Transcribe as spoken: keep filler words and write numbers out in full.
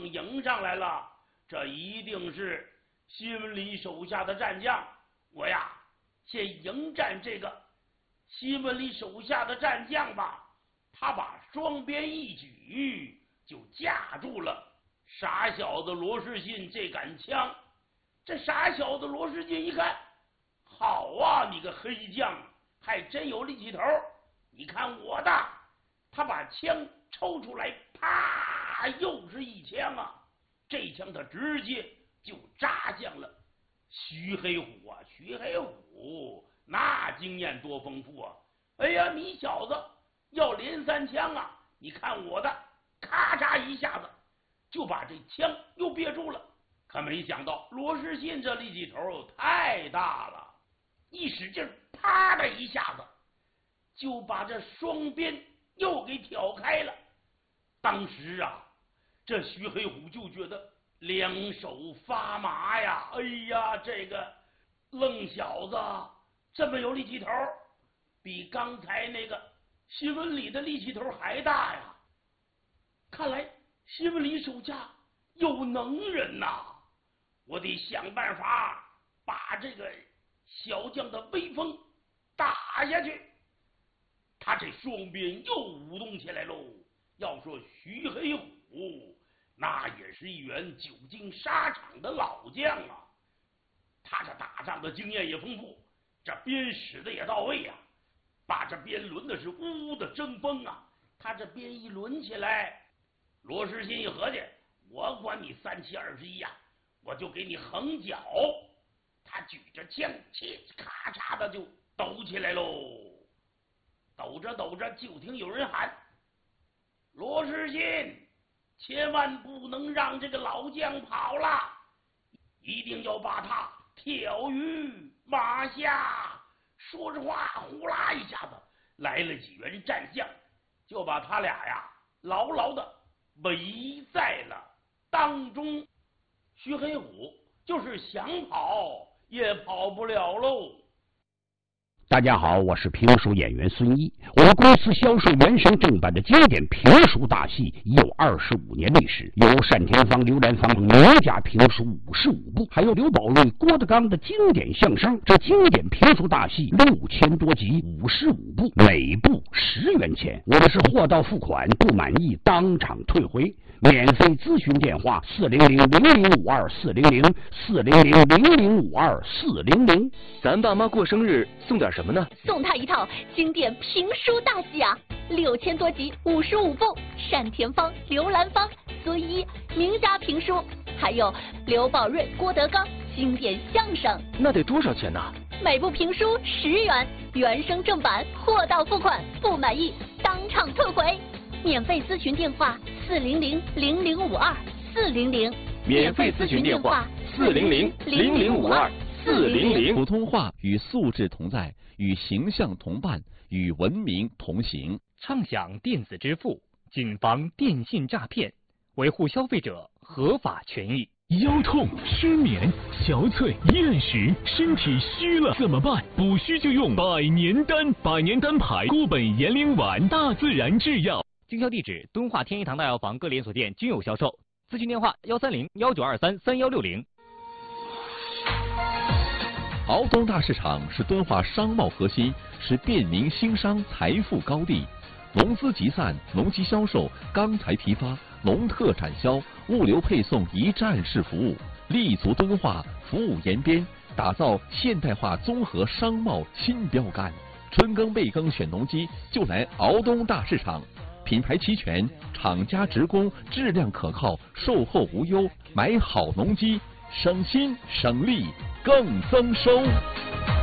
迎上来了，这一定是西门里手下的战将。我呀，先迎战这个西门里手下的战将吧。他把双鞭一举，就架住了傻小子罗士信这杆枪。这傻小子罗士信一看，好啊，你个黑将还真有力气头，你看我的。他把枪抽出来，啪，又是一枪啊！这枪他直接就扎向了徐黑虎啊！徐黑虎那经验多丰富啊！哎呀，你小子要连三枪啊！你看我的，咔嚓一下子就把这枪又憋住了。可没想到罗士信这力气头太大了，一使劲，啪的一下子就把这双鞭又给挑开了。当时啊，这徐黑虎就觉得两手发麻呀！哎呀，这个愣小子这么有力气头，比刚才那个西门里的力气头还大呀！看来西门里手下有能人呐、啊！我得想办法把这个小将的威风打下去。他这双鞭又舞动起来喽。要说徐黑虎，那也是一员久经沙场的老将啊，他这打仗的经验也丰富，这鞭使的也到位啊，把这鞭抡的是呜呜的争锋啊。他这鞭一抡起来，罗士信一合计，我管你三七二十一呀，我就给你横搅。他举着枪，切咔嚓的就抖起来喽。抖着抖着，就听有人喊：“罗士信，千万不能让这个老将跑了，一定要把他挑于马下。”说着话，呼啦一下子来了几员战将，就把他俩呀牢牢的围在了当中。徐黑虎就是想跑也跑不了喽。 大家好，我是评书演员孙一。我们公司销售原声正版的经典评书大戏有二十五年历史，有单田芳、刘兰芳名家评书五十五部，还有刘宝瑞、郭德纲的经典相声。这经典评书大戏六千多集，五十五部，每部十元钱。我们是货到付款，不满意当场退回。免费咨询电话：四零零零零五二四零零四零零零零五二四零零。 咱爸妈过生日送点什么呢？ 送他一套经典评书大戏啊，六千多集，五十五部，单田芳、刘兰芳、孙一名家评书，还有刘宝瑞、郭德纲经典相声。 那得多少钱呢？ 每部评书十元，原声正版，货到付款，不满意当场退回。免费咨询电话：四零零零零五二四零零。 免费咨询电话：四零零零零五二四零零。 普通话与素质同在，与形象同伴，与文明同行。 畅享电子支付，谨防电信诈骗，维护消费者合法权益。 腰痛、失眠、小腿、厌食，身体虚了怎么办？补虚就用百年丹，百年丹牌固本延龄丸，大自然制药。 经销地址：敦化天一堂大药房各连锁店均有销售。咨询电话：幺三零幺九二三三幺六零。 敖东大市场是敦化商贸核心，是便民兴商财富高地。农资集散、农机销售、钢材批发、农特产销、物流配送一站式服务，立足敦化，服务延边，打造现代化综合商贸新标杆。春耕备耕选农机，就来敖东大市场。品牌齐全，厂家直供，质量可靠，售后无忧，买好农机，省心省力更增收。